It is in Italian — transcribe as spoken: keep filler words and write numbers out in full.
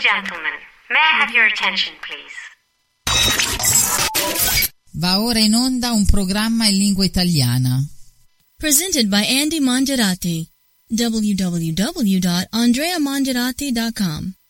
gentlemen, may I have your attention, please? Va ora in onda un programma in lingua italiana. Presented by Andy Mangiarati. w w w dot andrea mangiarati dot com